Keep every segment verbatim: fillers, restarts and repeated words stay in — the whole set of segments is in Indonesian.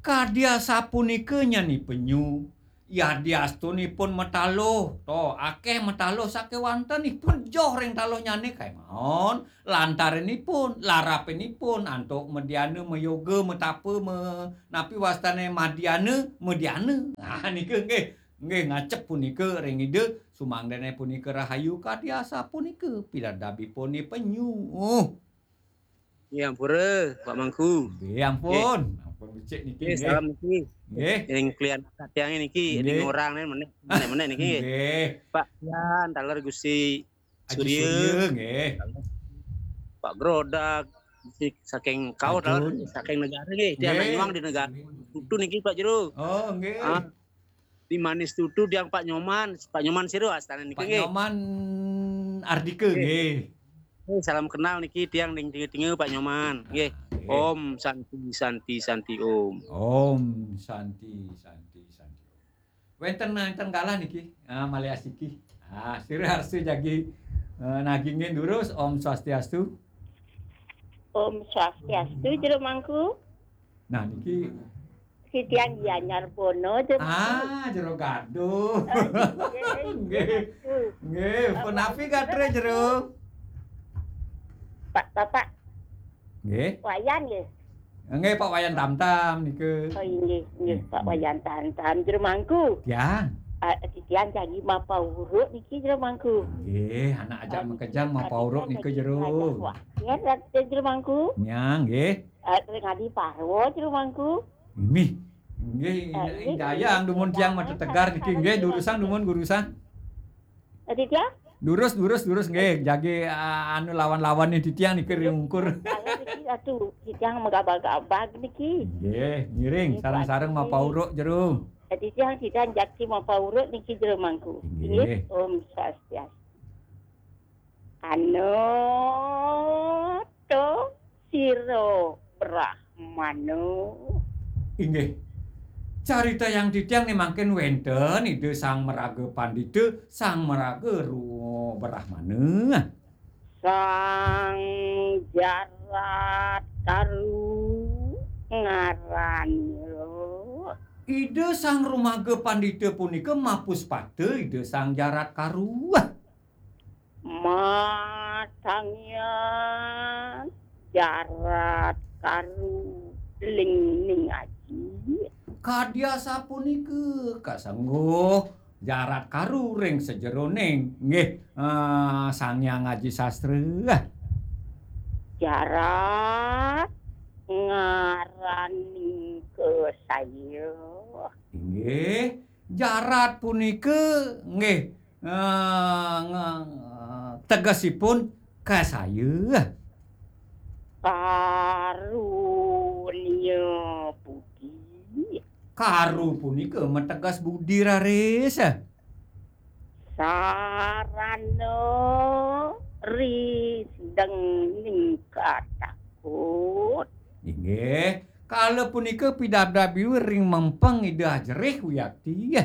Kadya sapunika nyanyi penyu. Yadiastunipun metaloh. To akeh metaloh sakewantenipun joh ring taloh nyane kae mawon. Lantarenipun larapinipun antuk medyane meyoga metape me napi wastane madyane medyane. Nah nika nggih nggih ngacep punika ring ide sumangdene punika rahayu kadya sapunika pidadabipun penyu. Oh. Nggih ampura Pak Mangku. Nggih Nggih. ampun, ampun becik niki Nggih nggih. salam niki. Nggih. Ing klian katyang niki ning Nggih. orang meneh meneh niki nggih. Nggih. Pak Yan taler Gusti Aji Surya. Surya nggih. Pak Grodak saking kau taler saking negara nggih. Dia anak nyuang di negara Tutu niki Pak Jero. Oh nggih. Ah. Di Manis Tutu diang Pak Nyoman, Pak Nyoman Siro astana niki nggih. Pak Nyoman Ardike nggih. Oh, salam kenal niki tiang ning tinggi Pak Nyoman. Nggih. Om Santi Santi Santi Om. Om Santi Santi Santi. Wenten wenten kalah niki. Ah malih asiki. Ah sira harsu jagi uh, nagingin durus Om Swastiastu. Om Swastiastu jero mangku. Nah niki Sitian Gianyar Bono jero. Ah jero gaduh. Nggih. Nggih, punapi gatre jero. Pak Bapak. Nggih. Wayan nggih. Nggih Pak Wayan Tamtam niku. Oh nggih, nggih Pak Wayan Tamtam jero mangku. Ya. Uh, Titian janji mapa uruk niki jero mangku. Nggih, anak ajak mekejang mapa uruk niku jero. Ya, jero mangku. Ya, nggih. Eh ngadi parwo jero mangku. Mih. Nggih, dayang dumun tiang mata tegar niki nggih durusan dumun gurusan. Titian? Durus durus durus nggih, jage uh, anu lawan-lawanne titiang niki riungkur. Aduh, titiang megabag-abag niki. Nggih, ngiring sareng-sareng mapa uruk jero. Titiang titiang jaki mapa uruk niki jero mangku. Nggih. Om Swastiastu. Anu to siro Brahmano. Inggih. Carita yang titiang nih mangken wenten ide sang meraga pandita sang meraga ruo Brahmana. Sang jarat karu ngaranyo. Ide sang rumaga pandita punika mapus pate ide sang jarat karuah. Matangnya jarat karu ling-ling aji. Kadya sapunika kasangguh jarat karu ring sejeroning nggih uh, sang yang ngaji sastra. Jarat ngarani ke saya. Nggih, jarat punika nggih uh, tegesipun ka saya. Karunia budi. Karu punika metegas budi raris. Sarano risdeng ningkatakut. Inggih, kala punika pidabdabi ring mempeng ide ajerih wiyakti.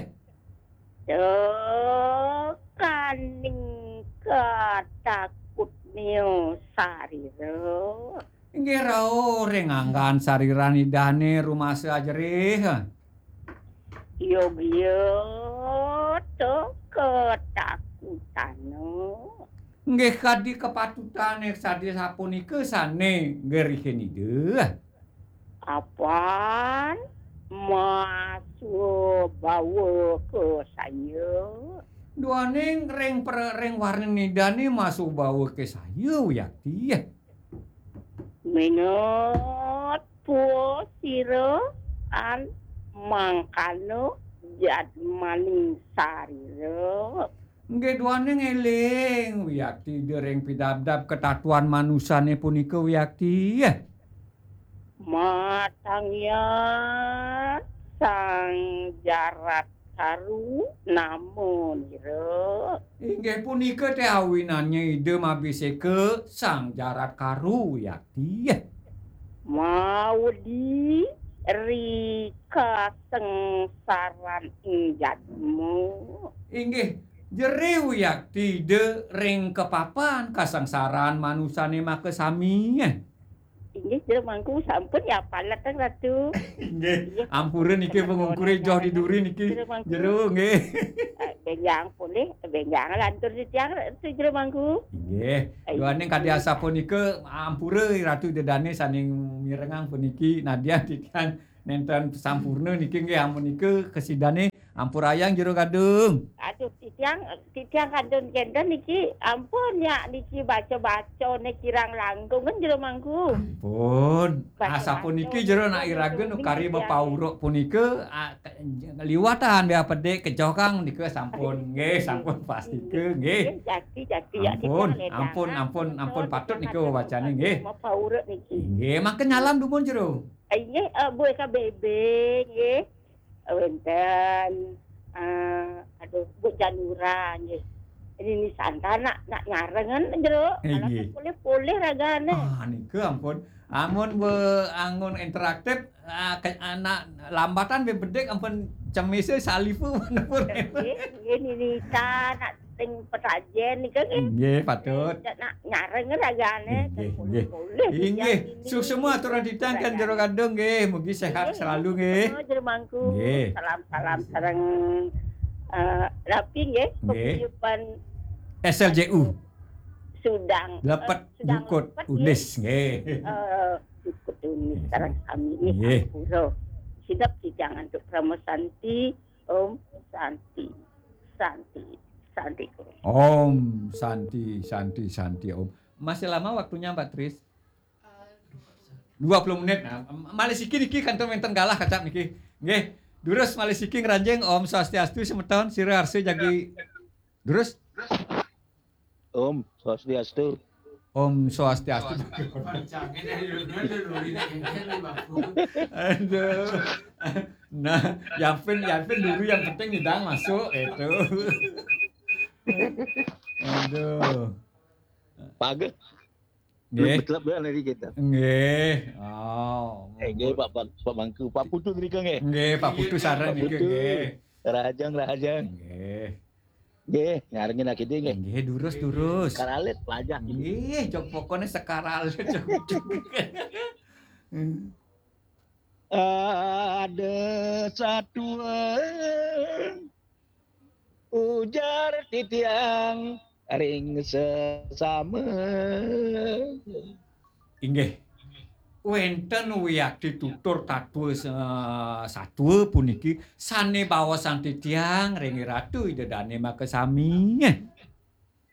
Kaning katakut neo sarira. Inggih rao ring anggan sariran idane rumase ajerih. Yo-yo to ketakutano. Nggih kadi kepatutane sadya sapunika sane ngerihen ide. Apaan masuk bawa ke saya? Duaning ring per ring warni nidane masuk bawa ke saya wiyakti. Mengot po siro an mangkano jad maning sarira. Nggih duaning eling wiyakti dereng pidabdab ketatuan manusane punika wiyakti. Matangnya sang jarat karu namun ira. Inggih punika teh awinannya ide mabise ke sang jarat karu wiyakti. Maudi rika sengsaran injadmu. Inggih jerih wiyakti ide ring kepapan kasangsaran manusane make sami. Inggih jero mangku sampun ya palat teng Ratu. Nggih, ampura niki pengungkure joh di duri niki. Jero nggih. Benjang boleh, benjang lantur di tiang jero mangku. Nggih. Doane kadiasa punika ampura Ratu Dedane saning mirengang puniki Nadia titiang nenten sampurna niki nggih amunika kesidane ampurayang jero kadung. Aduh titiang titiang kadung kenten niki ampun ya niki baca-baca nek kirang langkung kan jero mangku. Ampun. Asa puniki jero nak irageun kari bepauruk punika liwatan bea pedek kejoh Kang nika sampun nggih sampun pastike nggih. Jaki jaki ya Ampun, ampun, ampun, ampun patut niku wacane nggih. Bepauruk niki. Nggih, mangke nyalam dumun jero. Nggih, buih ka bebe nggih. Wenten uh, aduh Bu Janura nggih. Ini ni santa nak nak nyarengan jero. Nggih. Boleh-boleh ragane. Ah niku ampun. Amun be angun interaktif anak lambatan be bedek ampun cemise salifu menepur. Nggih ni Nisa nak ting petajen nika nggih. Nggih, patut. Nak nyarengan ragane. Nggih, nggih. Nggih, suk semua aturan ditangkan jero kadung nggih. Mugi sehat selalu nggih. Jero mangku. Salam-salam sareng eh rapi nggih paguyuban S L J U. Sudang. Lepet Jukut Unis nggih. Eh Jukut Unis sareng kami nggih. Sidap jangan untuk Pramo Santi, Om Santi. Santi. Santi. Om Santi, Santi, Santi Om. Masih lama waktunya Mbak Tris? dua puluh menit. Nah, malisiki niki kantor menten galah kacap niki. Nggih. Durus malisiki ngranjing Om Swastiastu semeton sira arse jagi. Durus? Om Swastiastu. Om Swastiastu. Aduh. Nah, Yapin, Yapin dulu yang penting hidang masuk itu. Aduh. Pagi. Nggih. Betul betul dari kita. Nggih. Oh. Eh, nggih Pak Pak Pak Mangku, Pak Putu niki nggih. Nggih, Pak Putu saran niki nggih. Rahajang rahajang. Nggih. Nggih, ngarengin aki nggih. Nggih, durus-durus. Karalit pelajar. Nggih, jok pokoknya sekaralit jok. Ada satu ujar titiang ring sesama. Inggih. Wenten wiyadi tutur tatu satu puniki sane bawasan titiang ring ratu idedane makesami.